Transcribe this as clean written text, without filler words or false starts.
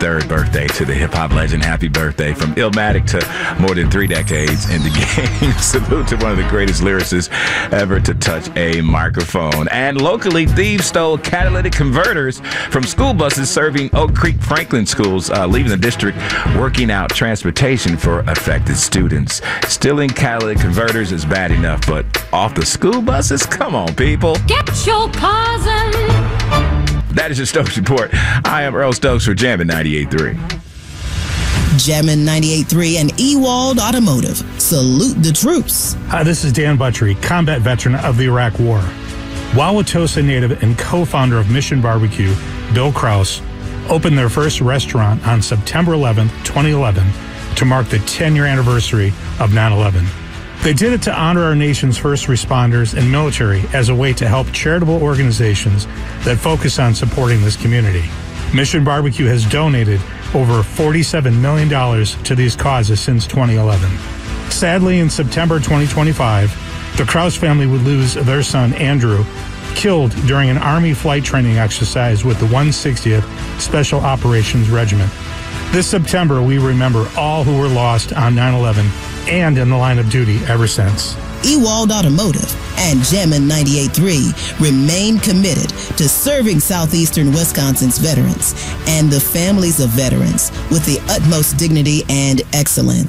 53rd birthday to the hip-hop legend. Happy birthday. From Illmatic to more than 3 decades in the game. Salute to one of the greatest lyricists ever to touch a microphone. And locally, thieves stole catalytic converters from school buses serving Oak Creek Franklin schools, leaving the district working out transportation for affected students. Stealing catalytic converters is bad enough, but off the school buses? Come on, people. Get your cousin. That is your Stokes Report. I am Earl Stokes for Jammin' 98.3. Jammin' 98.3 and Ewald Automotive. Salute the troops. Hi, this is Dan Buttrey, combat veteran of the Iraq War. Wauwatosa native and co-founder of Mission Barbecue, Bill Kraus, opened their first restaurant on September 11, 2011, to mark the 10-year anniversary of 9/11. They did it to honor our nation's first responders and military as a way to help charitable organizations that focus on supporting this community. Mission Barbecue has donated over $47 million to these causes since 2011. Sadly, in September 2025, the Kraus family would lose their son, Andrew, killed during an Army flight training exercise with the 160th Special Operations Regiment. This September, we remember all who were lost on 9/11 and in the line of duty ever since. Ewald Automotive and Jammin' 98.3 remain committed to serving southeastern Wisconsin's veterans and the families of veterans with the utmost dignity and excellence.